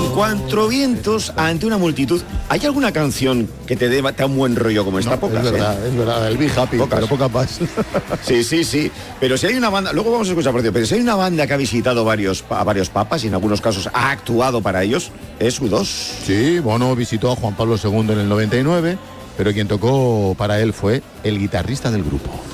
Cuatro vientos ante una multitud. ¿Hay alguna canción que te dé un buen rollo como esta? No, Pocas, es verdad, el Be Happy, pocas. pero pocas más. Sí. Pero si hay una banda, luego vamos a escuchar por cierto, pero si hay una banda que ha visitado a varios papas y en algunos casos ha actuado para ellos, es U2. Sí, Bono visitó a Juan Pablo II en el 99, pero quien tocó para él fue el guitarrista del grupo.